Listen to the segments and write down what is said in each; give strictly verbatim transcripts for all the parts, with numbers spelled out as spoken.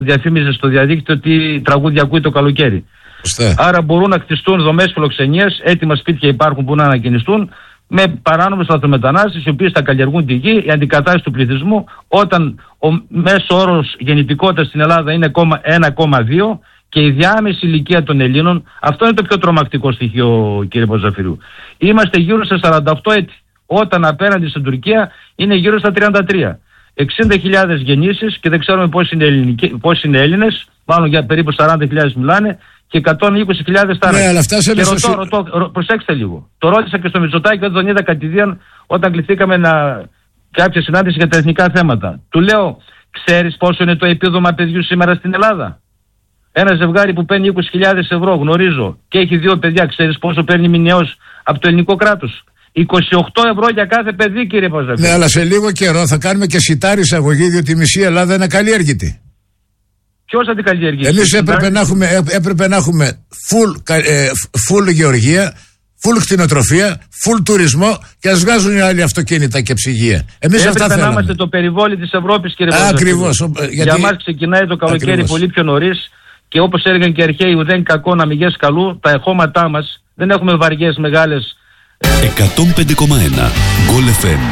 διαφήμιζε στο διαδίκτυο τι τραγούδια ακούει το καλοκαίρι. Ωστε. Άρα μπορούν να κτιστούν δομές φιλοξενίας, έτοιμα σπίτια υπάρχουν που να ανακαινιστούν, με παράνομους λαθρομετανάστες οι οποίοι θα καλλιεργούν τη γη, η αντικατάσταση του πληθυσμού, όταν ο μέσο όρος γεννητικότητας στην Ελλάδα είναι ένα κόμμα δύο και η διάμεση ηλικία των Ελλήνων, αυτό είναι το πιο τρομακτικό στοιχείο, κύριε Ποζαφυρίου. Είμαστε γύρω στα σαράντα οκτώ έτη, όταν απέναντι στην Τουρκία είναι γύρω στα τριάντα τρία. εξήντα χιλιάδες γεννήσεις και δεν ξέρουμε πόσοι είναι, είναι Έλληνες, μάλλον για περίπου σαράντα χιλιάδες μιλάνε, και εκατόν είκοσι χιλιάδες θάνατοι. Ναι, αλλά αυτά σε και ρωτώ, ρωτώ, ρω, προσέξτε λίγο. Το ρώτησα και στο Μητσοτάκη όταν τον είδα κατηδίαν όταν κληθήκαμε να κάποια συνάντηση για τα εθνικά θέματα. Του λέω, ξέρεις πόσο είναι το επίδομα παιδιού σήμερα στην Ελλάδα? Ένα ζευγάρι που παίρνει είκοσι χιλιάδες ευρώ, γνωρίζω, και έχει δύο παιδιά, ξέρεις πόσο παίρνει μηνιαίως από το ελληνικό κράτος? είκοσι οκτώ ευρώ για κάθε παιδί, κύριε Ποζαφυρίου. Ναι, αλλά σε λίγο καιρό θα κάνουμε και σιτάρι εισαγωγή, διότι η μισή Ελλάδα είναι ακαλλιέργητη. Ποιος θα την καλλιεργήσει? Εμείς έπρεπε να έχουμε, έπρεπε να έχουμε full, ε, full γεωργία, full κτηνοτροφία, full τουρισμό και ας βγάζουν οι άλλοι αυτοκίνητα και ψυγεία. Εμείς αυτά θέλαμε. Να είμαστε το περιβόλι της Ευρώπης, κύριε Ποζαφυρίου. Ακριβώς. Γιατί... Για μας ξεκινάει το καλοκαίρι Ακριβώς. πολύ πιο νωρίς και όπως έλεγαν και οι αρχαίοι, ουδέν κακό να μηγές καλού, τα εχώματά μας δεν έχουμε βαριές μεγάλες. εκατόν πέντε κόμμα ένα Goal εφ εμ.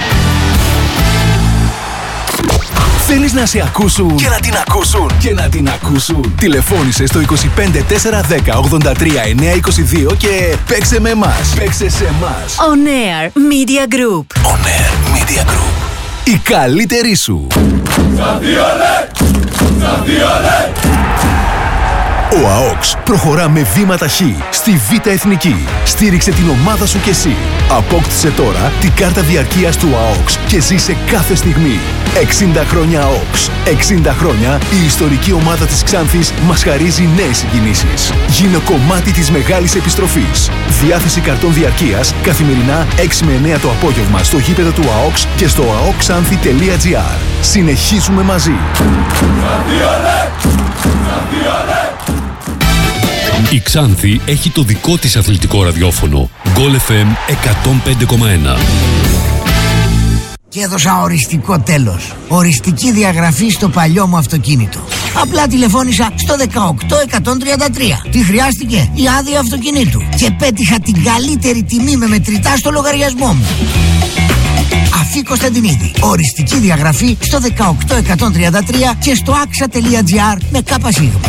Θέλεις να σε ακούσουν και να την ακούσουν και να την ακούσουν? Τηλεφώνησε στο είκοσι πέντε τέσσερα δέκα ογδόντα τρία εννιακόσια είκοσι δύο και παίξε με εμάς. Παίξε σε εμάς. On Air Media Group. On Air Media Group. Η καλύτερη σου. Ο ΑΟΚΣ προχωρά με βήμα ταχύ στη Β' Εθνική. Στήριξε την ομάδα σου κι εσύ. Απόκτησε τώρα την κάρτα διαρκείας του ΑΟΚΣ και ζήσε κάθε στιγμή. εξήντα χρόνια ΑΟΚΣ. εξήντα χρόνια η ιστορική ομάδα της Ξάνθης μας χαρίζει νέες συγκινήσεις. Γίνε κομμάτι της μεγάλης επιστροφής. Διάθεση καρτών διαρκείας καθημερινά έξι με εννέα το απόγευμα στο γήπεδο του ΑΟΚΣ και στο αoxanthi τελεία gr. Συνεχίζουμε μαζί. Η Ξάνθη έχει το δικό της αθλητικό ραδιόφωνο. Goal εφ εμ εκατόν πέντε κόμμα ένα. Και έδωσα οριστικό τέλος. Οριστική διαγραφή στο παλιό μου αυτοκίνητο. Απλά τηλεφώνησα στο δεκαοκτώ εκατόν τριάντα τρία. Τι χρειάστηκε? Η άδεια αυτοκινήτου. Και πέτυχα την καλύτερη τιμή με μετρητά στο λογαριασμό μου. Αφή Κωνσταντινίδη. Οριστική διαγραφή στο δεκαοκτώ εκατόν τριάντα τρία και στο axa τελεία gr με κάπα σίγμα.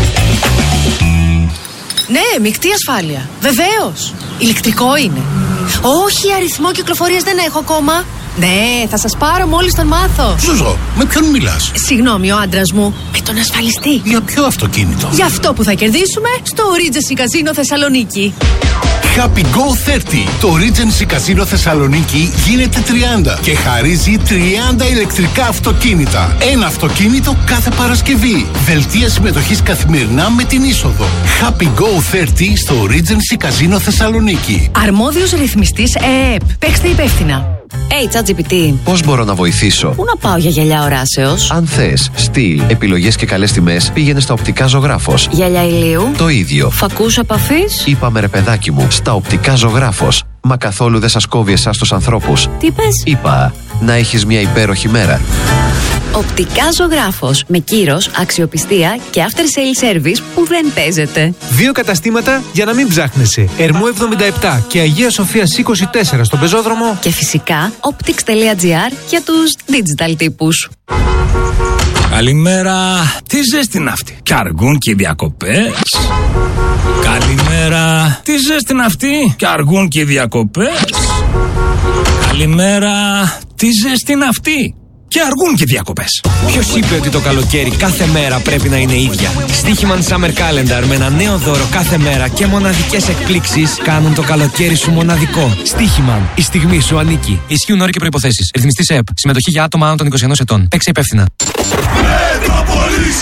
Ναι, μεικτή ασφάλεια. Βεβαίως. Ηλεκτρικό είναι. Όχι, αριθμό κυκλοφορίας δεν έχω ακόμα. Ναι, θα σας πάρω μόλις τον μάθω. Ζουζό, με ποιον μιλάς? Συγγνώμη, ο άντρας μου. Με τον ασφαλιστή. Για ποιο αυτοκίνητο? Για αυτό που θα κερδίσουμε στο Regency Casino Θεσσαλονίκη. Happy Go τριάντα. Το Regency Casino Θεσσαλονίκη γίνεται τριάντα και χαρίζει τριάντα ηλεκτρικά αυτοκίνητα. Ένα αυτοκίνητο κάθε Παρασκευή. Δελτία συμμετοχής καθημερινά με την είσοδο. Happy Go τριάντα στο Regency Casino Θεσσαλονίκη. Αρμόδιος ρυθμιστής ΕΕΠ. Παίξτε υπεύθυνα. Hey, ChatGPT. Πώς μπορώ να βοηθήσω? Πού να πάω για γυαλιά οράσεως? Αν θες στυλ, επιλογές και καλές τιμές, πήγαινε στα Οπτικά Ζωγράφος. Γυαλιά ηλίου. Το ίδιο. Φακούς επαφής. Είπαμε ρε παιδάκι μου, στα Οπτικά Ζωγράφος. Μα καθόλου δεν σας κόβει εσάς τους ανθρώπους. Τι πες? Είπα, να έχεις μια υπέροχη μέρα. Οπτικά Ζωγράφος. Με κύρος, αξιοπιστία και after sale service που δεν παίζεται. Δύο καταστήματα για να μην ψάχνεσαι. Ερμού εβδομήντα επτά και Αγία Σοφίας είκοσι τέσσερα στον Πεζόδρομο. Και φυσικά optics τελεία gr για τους digital τύπους. Καλημέρα. Τι ζέστη είναι αυτή? Κι αργούν και οι διακοπές. Καλημέρα. Τι ζέστη είναι αυτή? Κι αργούν και οι διακοπές. Καλημέρα. Τι ζέστη είναι αυτή? Και αργούν και διακοπές. Ποιος είπε ότι το καλοκαίρι κάθε μέρα πρέπει να είναι ίδια? Στοίχημαν Summer Calendar με ένα νέο δώρο κάθε μέρα και μοναδικές εκπλήξεις κάνουν το καλοκαίρι σου μοναδικό. Στοίχημαν. Η στιγμή σου ανήκει. Ισχύουν όροι και προϋποθέσεις. Ρυθμιστής ΕΕΠ. Συμμετοχή για άτομα άνω των είκοσι ενός ετών. Παίξε υπεύθυνα. Μετρόπολης.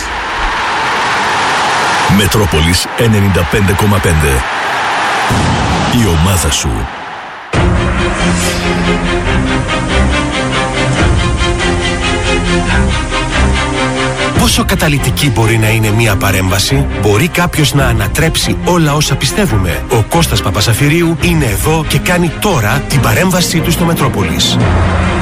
Μετρόπολης ενενήντα πέντε κόμμα πέντε. Η ομάδα σου. Πόσο καταλυτική μπορεί να είναι μία παρέμβαση? Μπορεί κάποιος να ανατρέψει όλα όσα πιστεύουμε? Ο Κώστας Παπασαφυρίου είναι εδώ και κάνει τώρα την παρέμβασή του στο Μετρόπολης.